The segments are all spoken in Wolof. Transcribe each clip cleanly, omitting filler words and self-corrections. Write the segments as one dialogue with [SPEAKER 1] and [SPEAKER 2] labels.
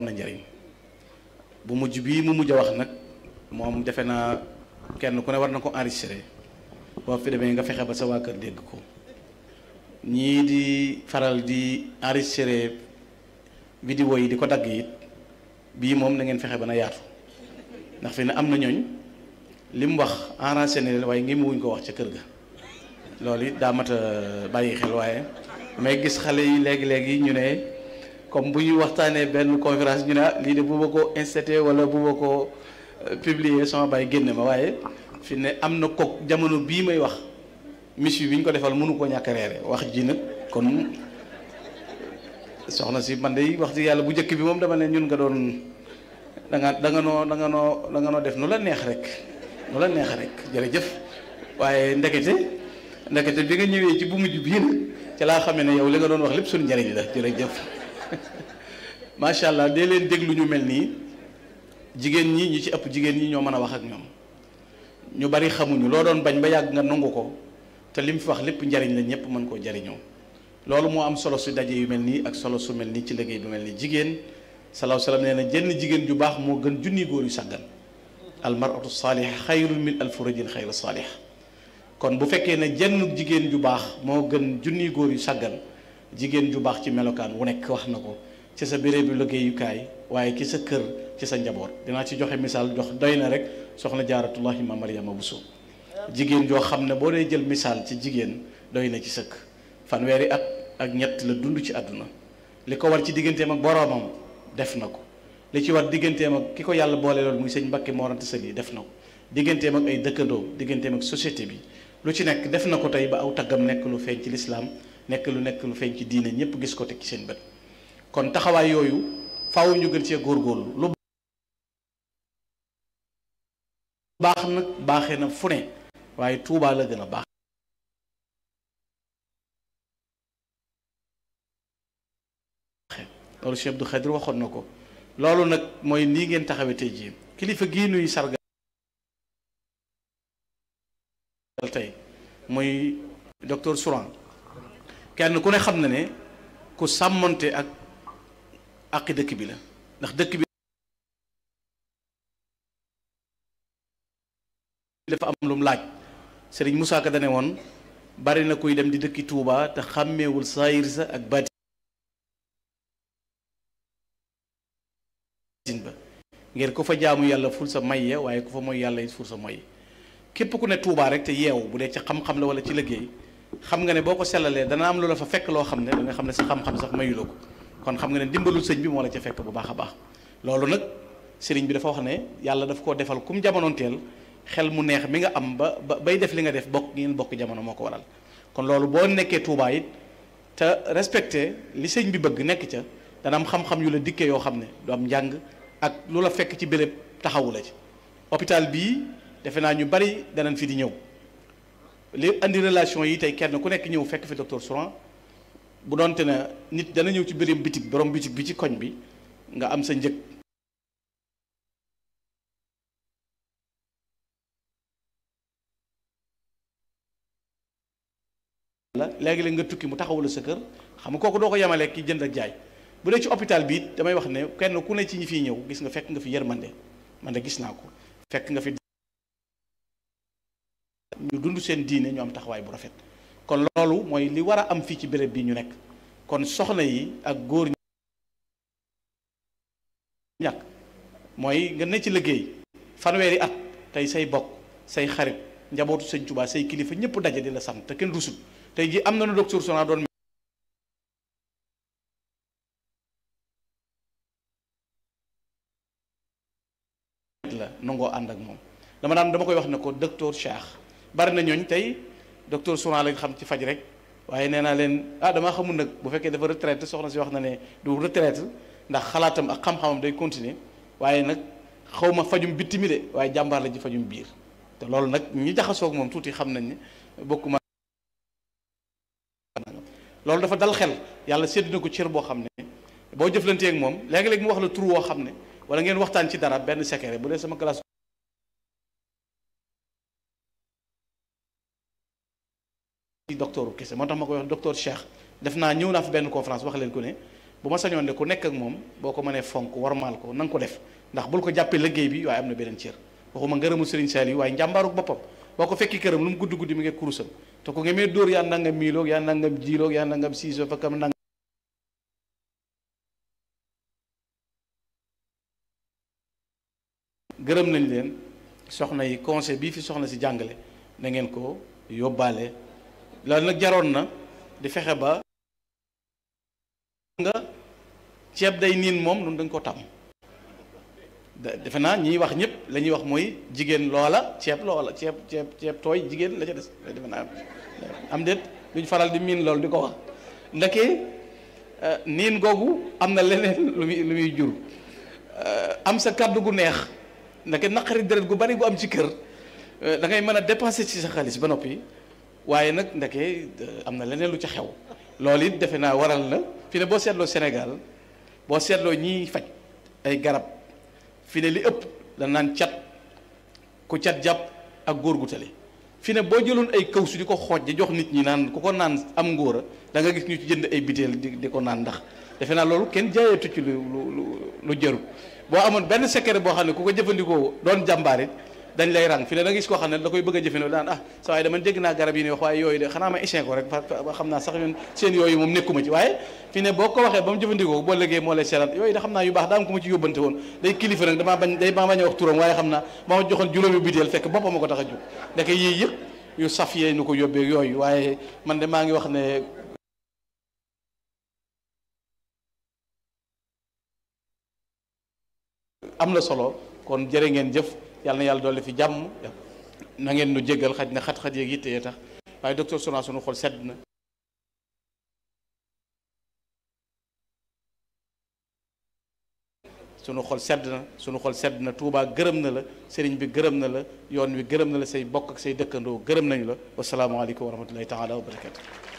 [SPEAKER 1] na njariñ bu mujj bii mu mujj a wax nag moom defe naa kenn ku ne war na ko enregistré boo fi demee nga fexe ba sa waa kër dégg ko ñii di faral di enregistré vidéo yi di ko dagg it bii moom na ngeen fexe ba na yaatu ndax fi ne am na ñooñ li mu wax enraciné leen waaye ngi mu wuñ ko wax ca kër ga loolu it daa mat a bàyyi xel waaye may gis xale yi léegi-léegi ñu ne comme bu ñuy waxtaanee benn conférence ñu ne lii de bu ma ko institué wala bu ma ko publier sama bàyyi génne ma waaye fi ne am na kook jamono bii may wax mission bi ñu ko defal mënu ko ñàkk a reere wax ji nag kon soxna si man de wax ci yàlla bu njëkk bi moom dama ne ñun nga doon da nga noo def nu la neex rek jërëjëf waaye ndekete bi nga ñëwee ci bu mujj bii nag ci laa xamee ne yow li nga doon wax lépp suñu njëriñ la jërëjëf macha allah dee leen déglu ñu mel nii jigéen ñi ñu ci ëpp jigéen ñi ñoo mën a wax ak ñoom ñu bari xamuñu loo doon bañ ba yàgg nga nangu ko te li mu fi wax lépp njariñ la ñëpp mën koo jariñoo loolu moo am solo su daje yu mel nii ak solo su mel nii ci liggéey bu mel nii jigéen salaahu salaam nee na jenn jigéen ju baax moo gën junni góor yu sàggan almaratu saaliha xayrun min alfi rajulin xayru saalih kon bu fekkee ne jenn jigéen ju baax moo gën junni góor yu sàggan jigéen ju baax ci melokaan wu nekk wax na ko ci sa béréb bi liggéeyukaay waaye ci sa kër ci sa njaboot dinaa ci joxe misaal jox doy na rek soxna jaaratullahi ma Mariama Bousso jigéen joo xam ne boo dee jël misaal ci jigéen doy na ci sëkk fanweeri at ak ñett la dund ci àdduna li ko war ci digganteem ak boroomam def na ko li ci war digganteem ak ki ko yàlla boole loolu muy sëñ Mbakke Mor Anta Sali def na ko digganteem ak ay dëkkandoom digganteem ak société bi lu ci nekk def na ko tey ba aw taggam nekk lu feeñ ci lislaam nekk lu feeñ ci diine ñëpp gis ko teg ci seen bët kon taxawaay yooyu faaw ñu gën cee góorgóorlu lu baax nag baaxee na fu ne waaye Tuubaa la gën a baax loolu Cheikh Abdou Khadir waxoon na ko loolu nag mooy nii ngeen taxawee tey jii kilifa gii nuy sargal tey muy docteur Souran kenn ku ne xam na ne ku sàmmonte ak àqi dëkk bi la ndax dëkk bi dafa am lu mu laaj Serigne Moussa Ka dane woon bari na kuy dem di dëkki Touba te xàmmeewul saayir sa ak baatin ba ngir ku fa jaamu yàlla ful sa may ya waaye ku fa mooy yàlla it ful sa moy képp ku ne Touba rek te yeewu bu dee ci xam-xam la wala ci liggéey xam nga ne boo ko sellalee dana am lu la fa fekk loo xam ne da nga xam ne sa xam-xam sax mayu la ko kon xam nga ne dimbalul sëñ bi moo la ca fekk bu baax a baax loolu nag sëriñ bi dafa wax ne yàlla daf koo defal kum jamonoonteel xel mu neex mi nga am bay def li nga def bokk ngeen bokk jamono moo ko waral kon loolu boo nekkee Touba it te respecté li sëñ bi bëgg nekk ca dana am xam-xam yu la dikkee yoo xam ne du am njàng ak lu la fekk ci béréb taxawu la ci hôpital bii defe naa ñu bari danañ fi di ñëw li andi relation yi tey kenn ku nekk ñëw fekk fi docteur Souran bu doonte ne nit dana ñëw ci birim bitig borom bitig bi ci koñ bi nga am sa njëg la léegi-léeg nga tukki mu taxawula sa kër xam nga kooku doo ko yemale ki jënd ak jaay bu dee ci hôpital bi it damay wax ne kenn ku ne ci ñi fiy ñëw gis nga fekk nga fi yërmande man de gis naa ko fekk nga fi ñu dund seen diine ñu am taxawaay bu rafet kon loolu mooy li war a am fii ci béréb bi ñu nekk kon soxna yi ak góor ñi ñàkk mooy nga ne ci liggéey fanweeri at tey say bokk say xarit njabootu sëñ Tuubaa say kilifa ñëpp daje di la sant te kenn rusul tey ji am na nu docteur Souran doon la nangoo ànd ak moom dama koy wax ne ko docteur Cheikh bari na ñooñ tey docteur Souran lañ xam ci faj rek waaye nee naa leen damaa xamul nag bu fekkee dafa retraite soxna si wax na ne du retraite ndax xalaatam ak xam-xamam day continuer waaye nag xaw ma fajum bitti mi de waaye jàmbaar la ci fajum biir te loolu nag ñi jaxasoo ak moom tuuti xam nañ ne bokkuma loolu dafa dal xel yàlla sédd na ko cër boo xam ne boo jëflantee ak moom léegi-léegi mu wax la tur woo xam ne wala ngeen waxtaan ci dara benn secret bu dee sama classe docteur kese moo tax ma koy wax docteur Cheikh def naa ñëw naa fi benn conférence wax leen ko ne bu ma sañoon de ku nekk ak moom boo ko mënee fonk warmaal ko na nga ko def ndax bul ko jàppee liggéey bi waaye am na beneen cër waxuma ngërëmu Serigne Saliou waaye njàmbaaruk boppam boo ko fekki këram lu mu gudd guddi mi ngi kurusam te ku ngemee dóor yaa nangam miiloog yaa nangam jiiloog yaa nangam siiso fa kam nangam gërëm nañ leen soxna yi conseil bii fi soxna si jàngale na ngeen ko yóbbaale loolu nag jaroon na di fexe ba nga ceeb day niin moom nun dañ ko tàmm defe naa ñiy wax ñëpp la ñuy wax mooy jigéen loola ceeb tooy jigéen la ca des defe naa am déet duñ faral di miin loolu di ko wax ndeke niin googu am na leneen lu muy jur am sa kàddu gu neex ndeke naqari deret gu bari gu am ci kër da ngay mën a dépenser ci sa xaalis ba noppi waaye nag ndeke am na leneen lu ca xew loolu it defe naa waral na fi ne boo seetloo Sénégal boo seetloo ñiy faj ay garab fi ne li ëpp da naan cat ku cat jàpp ak góor gu tale fi ne boo jëloon ay kawsu di ko xooj di jox nit ñi naan ku ko naan am ngóora da nga gis ñu ci jënd ay biteel di ko naan ndax defe naa loolu kenn jaayeetu ci lu jëru boo amoon benn secret boo xam ne ku ko jëfandikoo doon jàmbaar it dañ lay rang fi ne da nga gis koo xam ne da koy bëgg a jëfandikoo daan sa waaye dama dégg naa garab yi ni wax waaye yooyu de xanaa ma échec ko rek xam naa sax ñun seen yooyu moom nekkuma ci waaye fi ne boo ko waxee ba mu jëfandikoo boo léegi moo lay seeral yooyu de xam naa yu baax daa am ko ma ci yóbbante woon day kilifa nag damaa bañ a wax turam waaye xam naa ba ma joxoon juróomi biteel fekk boppam ma ko tax a jóg ndeke yii yëpp yu saf yee nu ko yóbbee yooyu waaye man de maa ngi wax ne am na solo kon jërë ngeen jëf yàlla na yàlla dolli fi jàmm na ngeen nu jéggal xaj na xat-xat yeeg yitte tax waaye docteur Sona sunu xol sedd na sunu xol sedd na Touba gërëm na la sëriñ bi gërëm na la yoon wi gërëm na la say bokk ak say dëkkandoo gërëm nañu la wasalaamaaleykum wa rahmatullahi taala wa barakatu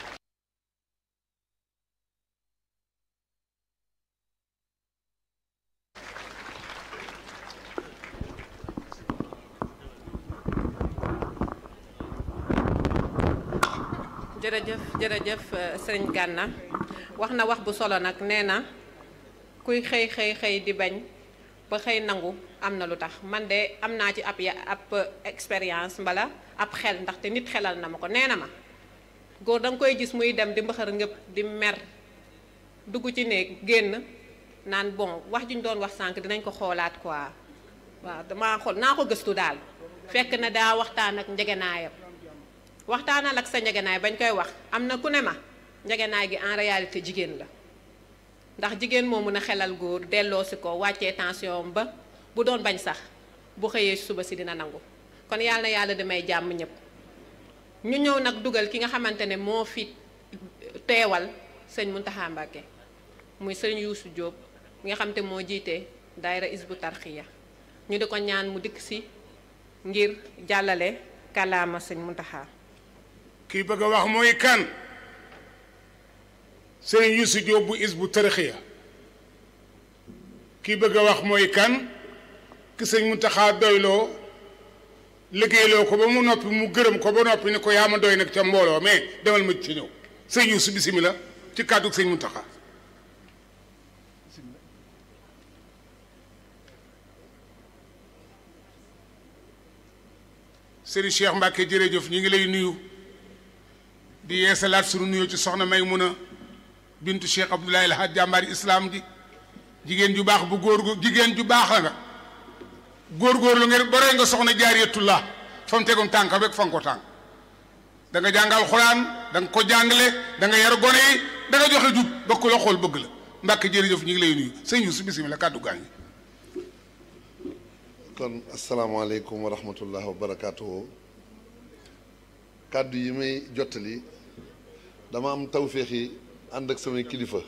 [SPEAKER 2] jërëjëf sëriñ Gana wax na wax bu solo nag nee na kuy xëy di bañ ba xëy nangu am na lu tax man de am naa ci ab expérience mbala ab xel ndaxte nit xelal na ma ko nee na ma góor da nga koy gis muy dem di mbaxar ngëpp di mer dugg ci néeg génn naan bon wax juñ doon wax sànq dinañ ko xoolaat quoi waaw damaa xool naa ko gëstu daal fekk na daa waxtaan ak njegenaayam waxtaanal ak sa njegenaay bañ koy wax am na ku ne ma njegenaay gi en réalité jigéen la ndax jigéen moo mën a xelal góor delloo si ko wàccee tension ba bu doon bañ sax bu xëyee suba si dina nangu kon yàlla na yàlla damay jàmm ñëpp ñu ñëw nag dugal ki nga xamante ne moo fi teewal sëñ Mountakha Mbacké muy sëñ Youssou Diop mi nga xam te moo jiite daayira Hizbut Tarqiyyah ñu di ko ñaan mu dikk si ngir jàllale kàllaama sëñ Mountakha.
[SPEAKER 3] kii bëgg a wax mooy kan sëñ Youssou Diop bu Hizbut Tarqiyyah kii bëgg a wax mooy kan ki sëñ Mountakha doyloo liggéeyloo ko ba mu noppi mu gërëm ko ba noppi ni ko yaa ma doy nag ca mbooloo mais demal ma ci ñëw sëñ Youssou bismillah ci kàddu sëñ Mountakha. Serigne Cheikh Mbacké jërëjëf ñu ngi lay nuyu di yeesalaat sunu nuyoo ci soxna Maymuna bintu Cheikh Abdoulaye El Hadj jàmbaari islam ji jigéen ju baax bu jigéen ju baax la nga góorgóorlu nga bare nga soxna Jaariyatullah fa mu tegoon tànkam rek fa nga ko tànk da nga jàngal Alxuraan da nga ko jàngale da nga yar gone yi da nga joxe jub ba ku la xool bëgg la Mbacké jërëjëf ñu ngi lay nuyu sëñ Youssou bismillah kàddu gaa ngi.
[SPEAKER 4] kon asalaamaaleykum wa rahmatullah wa barakaatuhu kàddu yi may jottali dama am tawféexi ànd ak samay kilifa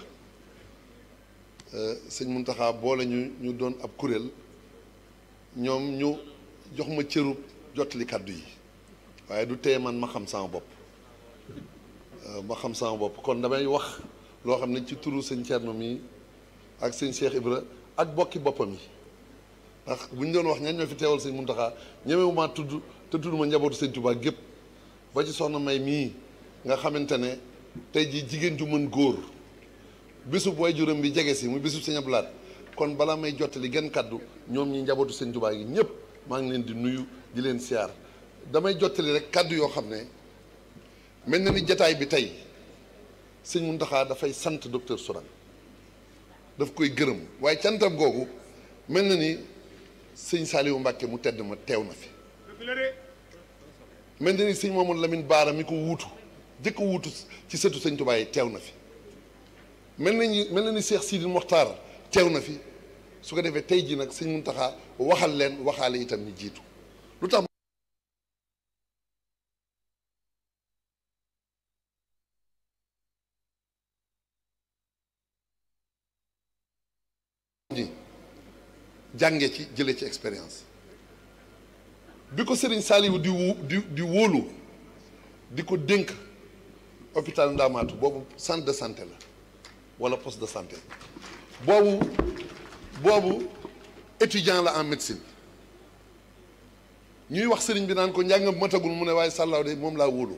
[SPEAKER 4] sëñ Mountakha boole ñu doon ab kuréel ñoom ñu jox ma cërub jottali kàddu yi waaye du tee man ma xam sama bopp kon damay wax loo xam ne ci turu sëñ Thierno mi ak sëñ Cheikh Ibra ak bokki boppam yi ndax bu ñu doon wax ñan ñoo fi teewal sëñ Mountakha ñemewuma tudd te tudd ma njabootu sëñ Touba gépp ba ci soxna May mii nga xamante ne tey jii jigéen ju mën góor bésub waajuram bi jege si muy bésub Sëñ Abdou Lahad kon balaa may jottali genn kàddu ñoom ñi njabootu Sëñ Tuubaa yi ñëpp maa ngi leen di nuyu di leen siyaar damay jottali rek kàddu yoo xam ne mel na ni jataay bi tey Sëñ Muntaxa dafay sant docteur Sourang daf koy gërëm waaye cantam googu mel na ni sëñ Saliou Mbàkke mu tedd ma teew na fi mel na ni sëñ Mamadou Lamine Baara mi ko wuutu jëkk wuutu ci sëtu Sëñ Tuubaa yi teew na fi mel na ni Cheikh Sidi Mokhtar teew na fi su ko defee tey jii nag sëñ Muntaxa waxal leen waxaale itam ñi jiitu lu tax jànge ci jëlee ci expérience bi ko Serigne Saliou di wóolu di ko dénk hôpital Ndamatou boobu centre de santé la wala poste de santé boobu étudiant la en médecine ñuy wax sëriñ bi naan ko njàngam matagul mu ne waaye sàllaaw de moom laa wóolu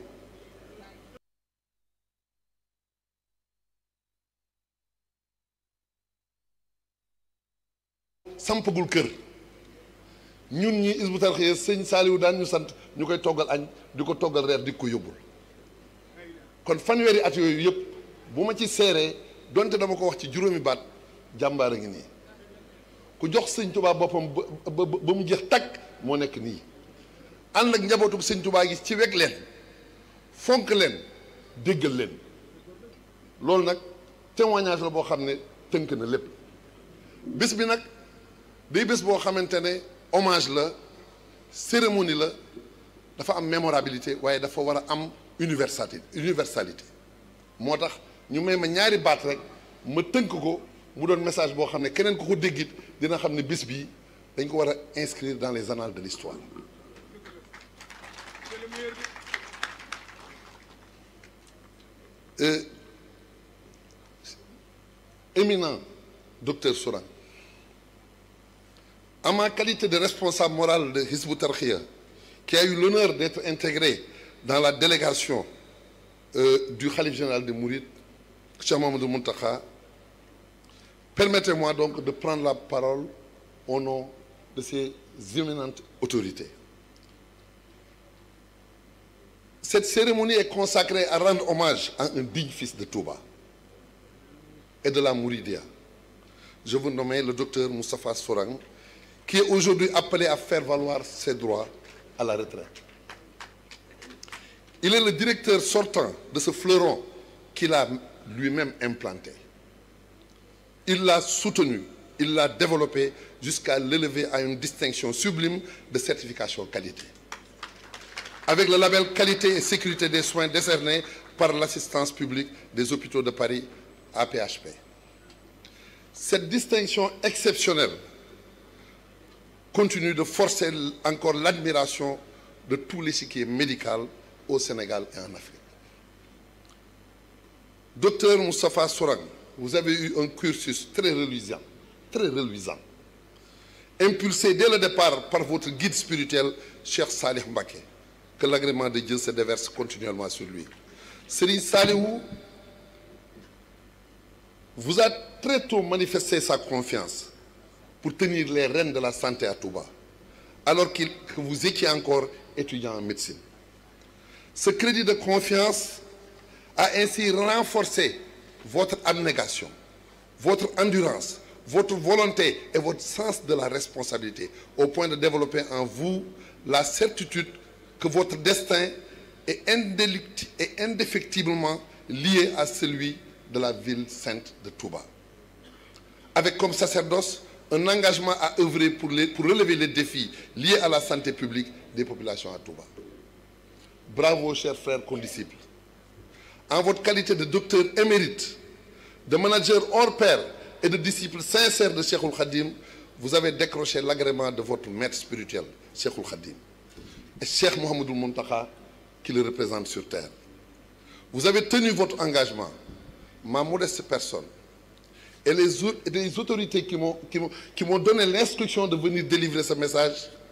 [SPEAKER 4] sampagul kër ñun ñi Hizbut Tarqiyyah sëñ Saliou daan ñu sant ñu koy toggal añ di ko toggal reer di ko yóbbul kon fanweeri at yooyu yëpp bu ma ci seeree donte dama ko wax ci juróomi baat jàmbaar a ngi nii ku jox sëñ Tuubaa boppam ba mu jeex tàkk moo nekk nii ànd ak njabootu sëñ Tuubaa gi ci weg leen fonk leen déggal leen loolu nag témoignage la boo xam ne tënk na lépp bés bi nag day bés boo xamante ne hommage la cérémonie la dafa am mémorabilité waaye dafa war a am universalité moo tax ñu may ma ñaari baat rek ma tënk ko mu doon message boo xam ne keneen ku ko déggit dina xam ne bés bii dañ ko war a inscrire dans les annales de l'histoire éminent docteur Sourang, en ma qualité de responsable moral de Hizbut Tarqiyyah, qui a eu l'honneur d'être intégré dans la délégation du Khalife général des Mourides, Cheikh Mouhamadoul Mountakha, permettez-moi donc de prendre la parole au nom de ces éminentes autorités. Cette cérémonie est consacrée à rendre hommage à un digne fils de Touba et de la Mouridia. Je vous nomme le docteur Moustapha Sourang, qui est aujourd'hui appelé à faire valoir ses droits à la retraite. Il est le directeur sortant de ce fleuron qu'il a lui-même implanté. Il l'a soutenu, il l'a développé jusqu'à l'élever à une distinction sublime de certification qualité, avec le label qualité et sécurité des soins décerné par l'assistance publique des hôpitaux de Paris, APHP. Cette distinction exceptionnelle continue de forcer encore l'admiration de tout l'échiquier médical au Sénégal et en Afrique. Docteur Moustapha Sourang, vous avez eu un cursus très reluisant, impulsé dès le départ par votre guide spirituel, Cheikh Salih Mbacké, que l'agrément de Dieu se déverse continuellement sur lui. Serigne Saliou vous a très tôt manifesté sa confiance pour tenir les rênes de la santé à Touba, alors que vous étiez encore étudiant en médecine. Ce crédit de confiance a ainsi renforcé votre abnégation, votre endurance, votre volonté et votre sens de la responsabilité, au point de développer en vous la certitude que votre destin est indéfectiblement lié à celui de la ville sainte de Touba. Avec comme sacerdoce un engagement à œuvrer pour relever les défis liés à la santé publique des populations à Touba. Bravo, chers frères condisciples. En votre qualité de docteur émérite, de manager hors pair et de disciple sincère de Cheikhoul Khadim, vous avez décroché l'agrément de votre maître spirituel, Cheikhoul Khadim, et Cheikh Mouhamadoul Mountakha, qui le représente sur terre. Vous avez tenu votre engagement. Ma modeste personne et les autorités qui m'ont donné l'instruction de venir délivrer ce message